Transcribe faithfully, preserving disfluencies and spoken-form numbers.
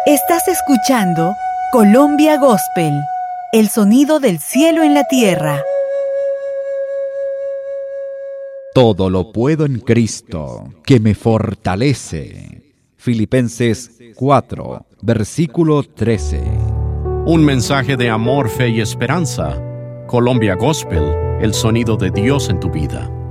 Estás escuchando Colombia Gospel, el sonido del cielo en la tierra. Todo lo puedo en Cristo, que me fortalece. Filipenses cuatro, versículo trece. Un mensaje de amor, fe y esperanza. Colombia Gospel, el sonido de Dios en tu vida.